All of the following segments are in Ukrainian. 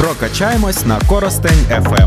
Прокачаємось на Коростень ФМ.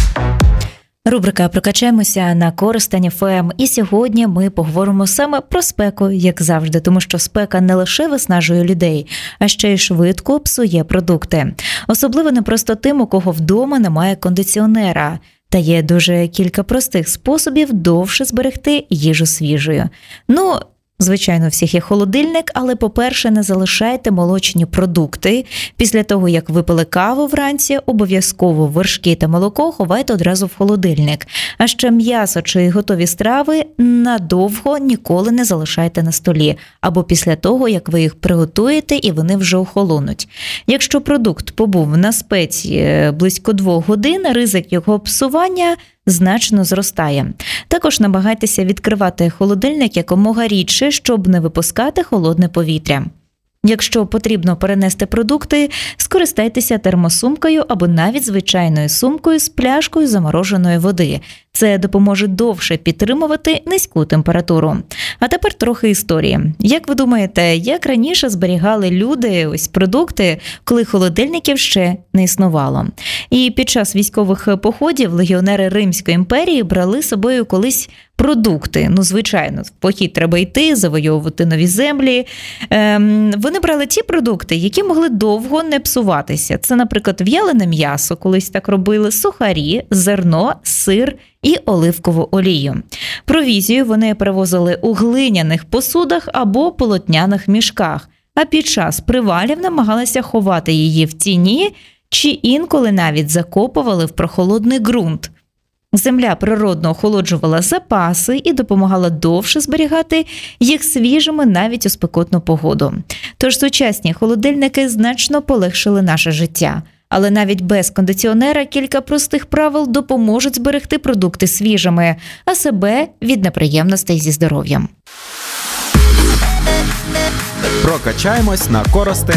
Рубрика «Прокачаємося» на Коростень ФМ. І сьогодні ми поговоримо саме про спеку, як завжди, тому що спека не лише виснажує людей, а ще й швидко псує продукти. Особливо непросто тим, у кого вдома немає кондиціонера. Та є дуже кілька простих способів довше зберегти їжу свіжою. Звичайно, у всіх є холодильник, але, по-перше, не залишайте молочні продукти. Після того, як випили каву вранці, обов'язково вершки та молоко ховайте одразу в холодильник. А ще м'ясо чи готові страви надовго ніколи не залишайте на столі, або після того, як ви їх приготуєте і вони вже охолонуть. Якщо продукт побув на спеці близько 2 годин, ризик його псування значно зростає. Також намагайтеся відкривати холодильник якомога рідше, щоб не випускати холодне повітря. Якщо потрібно перенести продукти, скористайтеся термосумкою або навіть звичайною сумкою з пляшкою замороженої води. Це допоможе довше підтримувати низьку температуру. А тепер трохи історії. Як ви думаєте, як раніше зберігали люди продукти, коли холодильників ще не існувало? І під час військових походів легіонери Римської імперії брали з собою колись продукти. Звичайно, в похід треба йти, завойовувати нові землі. Вони брали ті продукти, які могли довго не псуватися. Це, наприклад, в'ялене м'ясо, колись так робили, сухарі, зерно, сир і оливкову олію. Провізію вони перевозили у глиняних посудах або полотняних мішках, а під час привалів намагалися ховати її в тіні чи інколи навіть закопували в прохолодний ґрунт. Земля природно охолоджувала запаси і допомагала довше зберігати їх свіжими навіть у спекотну погоду. Тож сучасні холодильники значно полегшили наше життя. Але навіть без кондиціонера кілька простих правил допоможуть зберегти продукти свіжими, а себе від неприємностей зі здоров'ям. Прокачаємось на Коростень